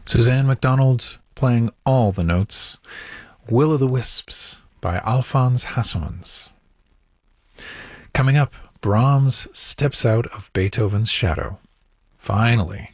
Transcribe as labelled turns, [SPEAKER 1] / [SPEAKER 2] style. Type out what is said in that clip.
[SPEAKER 1] Suzanne MacDonald playing all the notes. Will o' the Wisps by Alphonse Hassons. Coming up, Brahms steps out of Beethoven's shadow. Finally.